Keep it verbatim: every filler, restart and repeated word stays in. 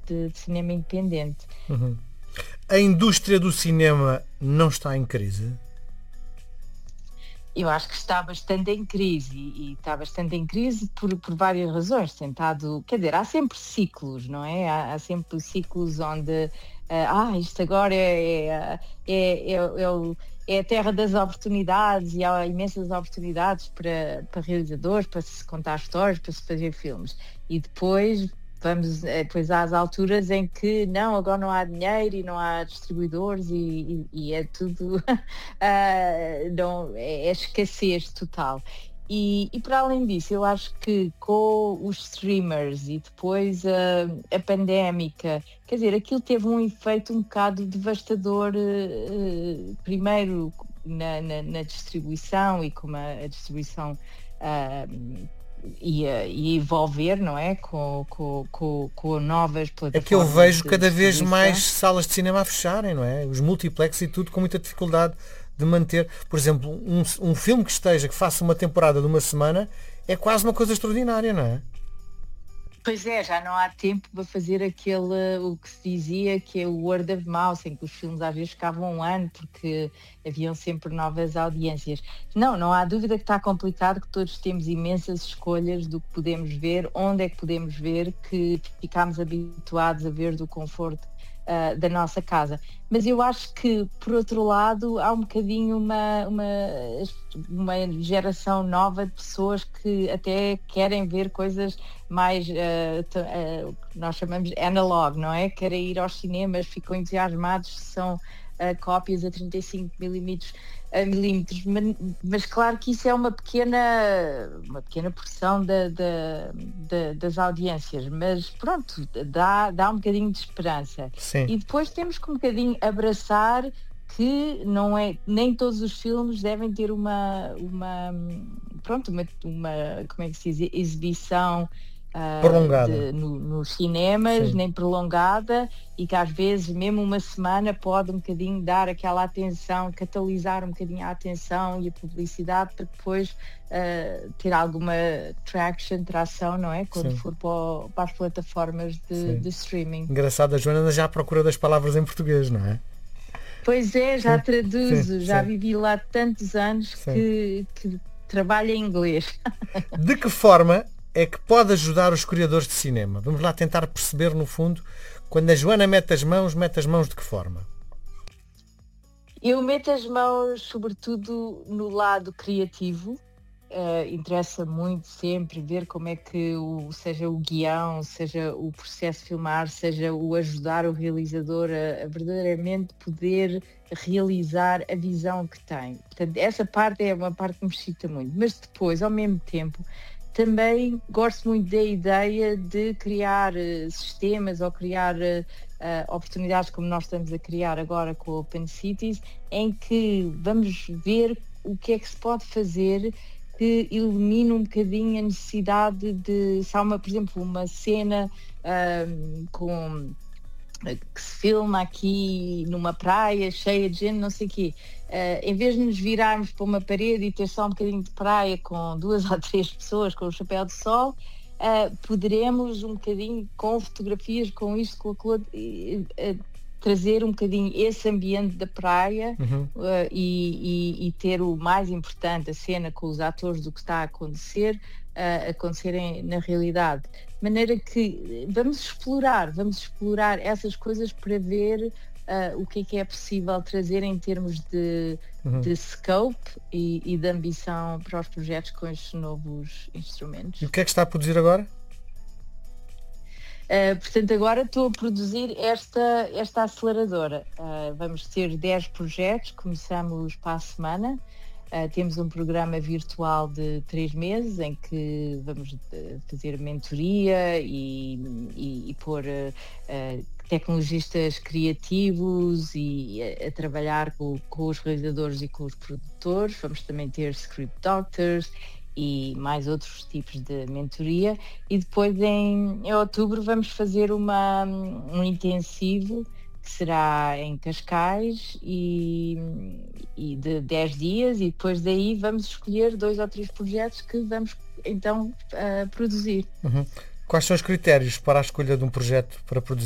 de, de cinema independente. Uhum. A indústria do cinema não está em crise? Eu acho que está bastante em crise e, e está bastante em crise por, por várias razões. Tentado, quer dizer, há sempre ciclos, não é? Há, há sempre ciclos onde uh, ah, isto agora é, é, é, é, é, o, é a terra das oportunidades e há imensas oportunidades para, para realizadores, para se contar histórias, para se fazer filmes. E depois vamos depois às alturas em que não, agora não há dinheiro e não há distribuidores e, e, e é tudo uh, não, é, é escassez total. E, e para além disso, eu acho que com os streamers e depois uh, a pandémica, quer dizer, aquilo teve um efeito um bocado devastador, uh, primeiro na, na, na distribuição e como a, a distribuição uh, E, e envolver, não é? Com, com, com, com novas plataformas. É que eu vejo cada vez mais salas de cinema a fecharem, não é? Os multiplex e tudo com muita dificuldade de manter. Por exemplo, um, um filme que esteja, que faça uma temporada de uma semana, é quase uma coisa extraordinária, não é? Pois é, já não há tempo para fazer aquele, o que se dizia que é o word of mouth, em que os filmes às vezes ficavam um ano porque haviam sempre novas audiências. Não, não há dúvida que está complicado, que todos temos imensas escolhas do que podemos ver, onde é que podemos ver, que ficámos habituados a ver do conforto uh, da nossa casa. Mas eu acho que, por outro lado, há um bocadinho uma, uma, uma geração nova de pessoas que até querem ver coisas mais, uh, t- uh, nós chamamos analog, não é? Querem ir aos cinemas, ficam entusiasmados se são uh, cópias a trinta e cinco milímetros, uh, milímetros. Mas, mas claro que isso é uma pequena, uma pequena porção da, da, da, das audiências, mas pronto, dá, dá um bocadinho de esperança. Sim. E depois temos que um bocadinho abraçar que não é, nem todos os filmes devem ter uma, uma pronto, uma, uma, como é que se diz, exibição uh, prolongada de, no, nos cinemas, Sim. nem prolongada, e que às vezes mesmo uma semana pode um bocadinho dar aquela atenção, catalisar um bocadinho a atenção e a publicidade para depois uh, ter alguma traction, tração, não é? Quando Sim. for para, o, para as plataformas de, de streaming. Engraçado, a Joana anda já à procura das palavras em português, não é? Pois é, já sim, traduzo, sim, já sim. vivi lá tantos anos que, que trabalho em inglês. De que forma é que pode ajudar os criadores de cinema? Vamos lá tentar perceber, no fundo, quando a Joana mete as mãos, mete as mãos de que forma? Eu meto as mãos, sobretudo, no lado criativo. Uh, interessa muito sempre ver como é que o, seja o guião, seja o processo de filmar, seja o ajudar o realizador a, a verdadeiramente poder realizar a visão que tem. Portanto, essa parte é uma parte que me excita muito. Mas depois, ao mesmo tempo, também gosto muito da ideia de criar uh, sistemas ou criar uh, uh, oportunidades como nós estamos a criar agora com o Open Cities, em que vamos ver o que é que se pode fazer que elimina um bocadinho a necessidade de, se há uma, por exemplo, uma cena um, com, que se filma aqui numa praia cheia de gente, não sei o quê, uh, em vez de nos virarmos para uma parede e ter só um bocadinho de praia com duas ou três pessoas com o chapéu de sol, uh, poderemos um bocadinho com fotografias, com isto, com aquilo, uh, uh, trazer um bocadinho esse ambiente da praia uhum. uh, e, e, e ter o mais importante, a cena com os atores do que está a acontecer, uh, acontecerem na realidade. De maneira que vamos explorar, vamos explorar essas coisas para ver uh, o que é que é possível trazer em termos de, uhum. de scope e, e de ambição para os projetos com estes novos instrumentos. E o que é que está a produzir agora? Uh, portanto, agora estou a produzir esta, esta aceleradora. Uh, vamos ter dez projetos, começamos para a semana. Uh, temos um programa virtual de três meses em que vamos uh, fazer mentoria e, e, e pôr uh, uh, tecnologistas criativos e a, a trabalhar com, com os realizadores e com os produtores. Vamos também ter script doctors e mais outros tipos de mentoria, e depois em, em outubro vamos fazer uma, um intensivo que será em Cascais e, e de dez dias, e depois daí vamos escolher dois ou três projetos que vamos então uh, produzir. Uhum. Quais são os critérios para a escolha de um projeto para produzir?